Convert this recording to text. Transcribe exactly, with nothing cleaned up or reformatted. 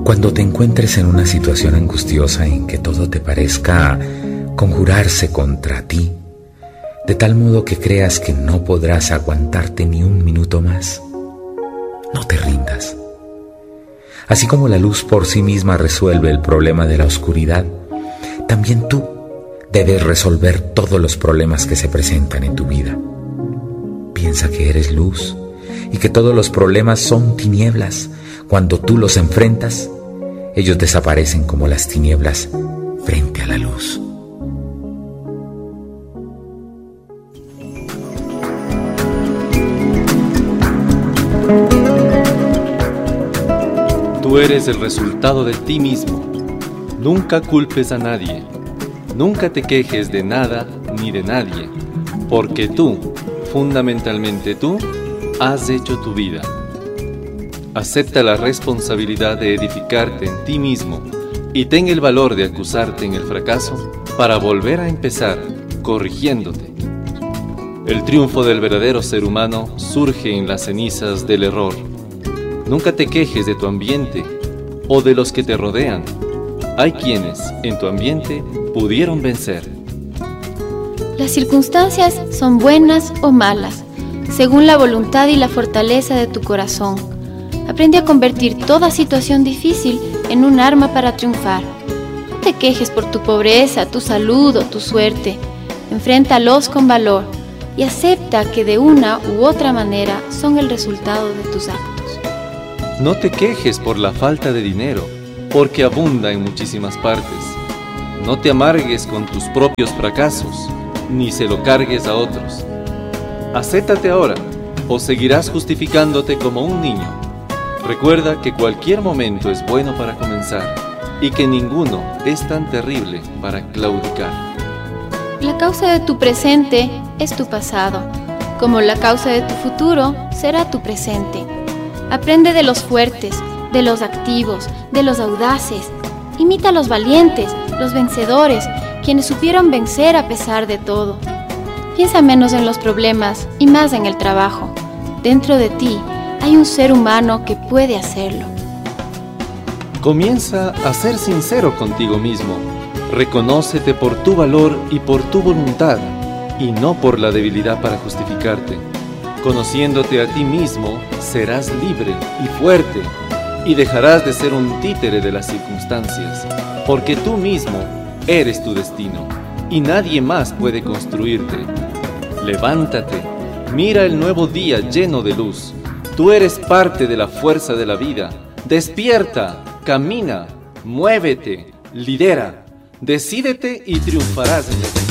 Cuando te encuentres en una situación angustiosa en que todo te parezca conjurarse contra ti, de tal modo que creas que no podrás aguantarte ni un minuto más, no te rindas. Así como la luz por sí misma resuelve el problema de la oscuridad, también tú debes resolver todos los problemas que se presentan en tu vida. Piensa que eres luz y que todos los problemas son tinieblas. Cuando tú los enfrentas, ellos desaparecen como las tinieblas frente a la luz. Tú eres el resultado de ti mismo. Nunca culpes a nadie. Nunca te quejes de nada ni de nadie, porque tú, fundamentalmente tú, has hecho tu vida. Acepta la responsabilidad de edificarte en ti mismo y ten el valor de acusarte en el fracaso para volver a empezar, corrigiéndote. El triunfo del verdadero ser humano surge en las cenizas del error. Nunca te quejes de tu ambiente o de los que te rodean. Hay quienes, en tu ambiente, pudieron vencer. Las circunstancias son buenas o malas, según la voluntad y la fortaleza de tu corazón. Aprende a convertir toda situación difícil en un arma para triunfar. No te quejes por tu pobreza, tu salud o tu suerte. Enfréntalos con valor y acepta que de una u otra manera son el resultado de tus actos. No te quejes por la falta de dinero, porque abunda en muchísimas partes. No te amargues con tus propios fracasos, ni se lo cargues a otros. Acéptate ahora, o seguirás justificándote como un niño. Recuerda que cualquier momento es bueno para comenzar, y que ninguno es tan terrible para claudicar. La causa de tu presente es tu pasado, como la causa de tu futuro será tu presente. Aprende de los fuertes, de los activos, de los audaces. Imita a los valientes, los vencedores, quienes supieron vencer a pesar de todo. Piensa menos en los problemas y más en el trabajo. Dentro de ti hay un ser humano que puede hacerlo. Comienza a ser sincero contigo mismo. Reconócete por tu valor y por tu voluntad, y no por la debilidad para justificarte. Conociéndote a ti mismo, serás libre y fuerte, y dejarás de ser un títere de las circunstancias, porque tú mismo eres tu destino, y nadie más puede construirte. Levántate, mira el nuevo día lleno de luz. Tú eres parte de la fuerza de la vida. Despierta, camina, muévete, lidera, decídete y triunfarás en la vida.